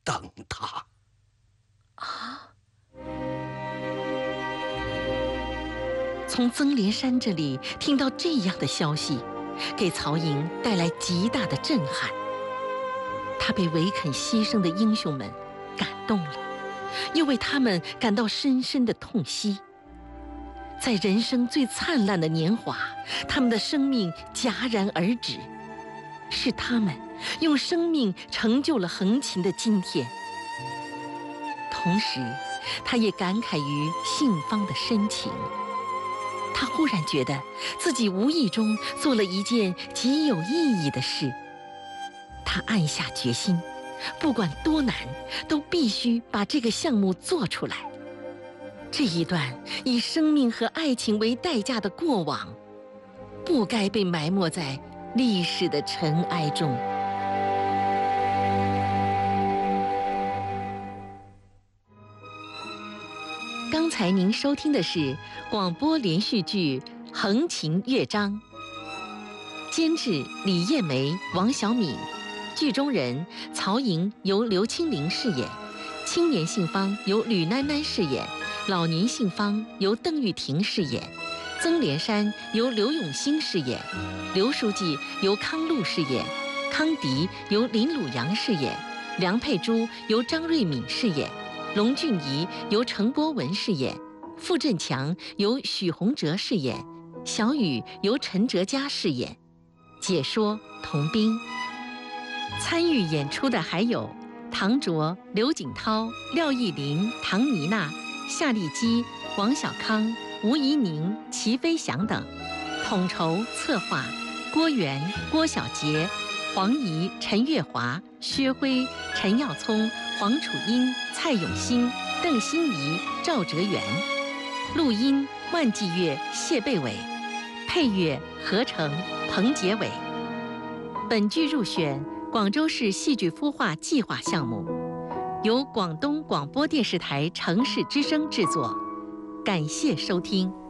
等他。 啊！从曾连山这里听到这样的消息，给曹营带来极大的震撼。他被韦肯牺牲的英雄们感动了，又为他们感到深深的痛惜。在人生最灿烂的年华，他们的生命戛然而止，是他们用生命成就了横琴的今天。同时，他也感慨于信芳的深情。他忽然觉得自己无意中做了一件极有意义的事。他暗下决心，不管多难，都必须把这个项目做出来。这一段以生命和爱情为代价的过往，不该被埋没在历史的尘埃中。刚才您收听的是广播连续剧《横琴乐章》，监制李艳梅、王小敏，剧中人曹营由刘青玲饰演，青年杏芳由吕囡囡饰演，老年杏芳由邓玉婷饰演，曾连山由刘永兴饰演，刘书记由康禄饰演，康迪由林鲁阳饰演，梁佩珠由张瑞敏饰演，龙俊仪由程波文饰演，傅振强由许洪哲饰演，小雨由陈哲嘉饰演。解说童斌。参与演出的还有唐卓、刘景涛、廖艺林、唐妮娜、夏丽基、王小康、吴怡宁、齐飞翔等。统筹策划郭源、郭小杰、黄怡、陈月华、薛辉、陈耀聪、黄楚英、蔡永新、邓欣怡、赵哲元。录音万季月、谢贝伟。配乐合成彭杰伟。本剧入选广州市戏剧孵化计划项目，由广东广播电视台城市之声制作。感谢收听。